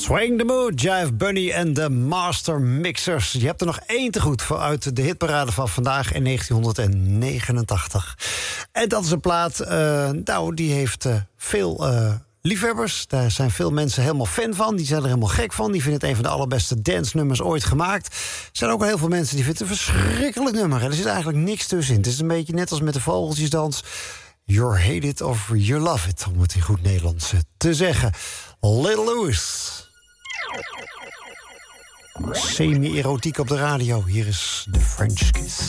Swing the Mood, Jive Bunny en de Master Mixers. Je hebt er nog één te goed uit de hitparade van vandaag in 1989. En dat is een plaat, die heeft veel liefhebbers. Daar zijn veel mensen helemaal fan van. Die zijn er helemaal gek van. Die vinden het een van de allerbeste dance-nummers ooit gemaakt. Er zijn ook al heel veel mensen die vinden het een verschrikkelijk nummer. En er zit eigenlijk niks tussenin. Het is een beetje net als met de vogeltjesdans. You hate it of you love it, om het in goed Nederlands te zeggen. Little Louis. Semi-erotiek op de radio. Hier is de French Kiss.